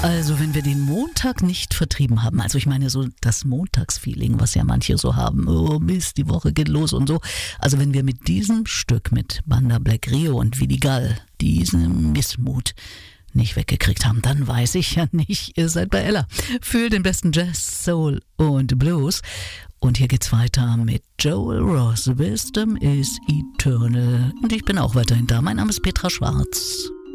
Also wenn wir den Montag nicht vertrieben haben, also ich meine so das Montagsfeeling, was ja manche so haben, oh Mist, die Woche geht los und so. Also wenn wir mit diesem Stück, mit Banda Black Rio und Vidigal, diesen Missmut nicht weggekriegt haben, dann weiß ich ja nicht, ihr seid bei Ella für den besten Jazz, Soul und Blues. Und hier geht's weiter mit Joel Ross, Wisdom is Eternal. Und ich bin auch weiterhin da. Mein Name ist Petra Schwarz.